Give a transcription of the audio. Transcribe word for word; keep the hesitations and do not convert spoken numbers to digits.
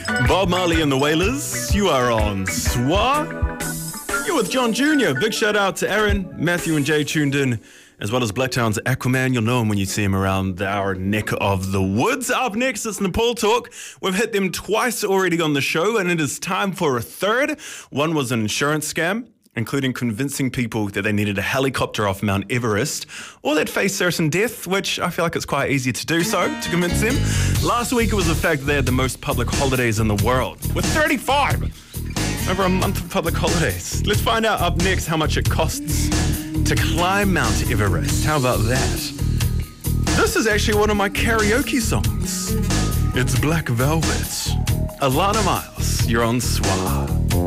Bob Marley and the Wailers, you are on S W A. You're with John Junior Big shout out to Aaron, Matthew and Jay tuned in, as well as Blacktown's Aquaman. You'll know him when you see him around our neck of the woods. Up next, it's Nepal Talk. We've hit them twice already on the show, and it is time for a third. One was an insurance scam, including convincing people that they needed a helicopter off Mount Everest or they'd face certain death, which I feel like it's quite easy to do so, to convince them. Last week, it was the fact that they had the most public holidays in the world, with thirty-five. Over a month of public holidays. Let's find out up next how much it costs to climb Mount Everest. How about that? This is actually one of my karaoke songs. It's Black Velvet. Alana Miles, you're on S W A.